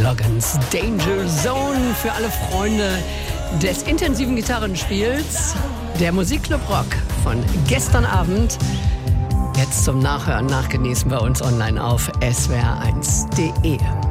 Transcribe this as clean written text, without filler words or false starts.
Loggins, Danger Zone für alle Freunde des intensiven Gitarrenspiels. Der Musikclub Rock von gestern Abend. Jetzt zum Nachhören, nachgenießen bei uns online auf swr1.de.